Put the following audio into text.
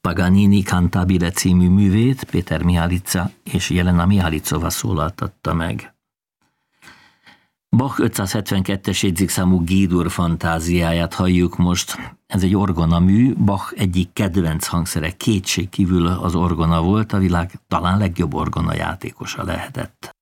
Paganini Cantabile című művét Péter Mihálica és Jelena Mihálicova szólaltatta meg. Bach 572-es jegyzékszámú G-dur fantáziáját halljuk most. Ez egy orgonamű, Bach egyik kedvenc hangszere, kétségkívül az orgona volt, a világ talán legjobb orgona játékosa lehetett.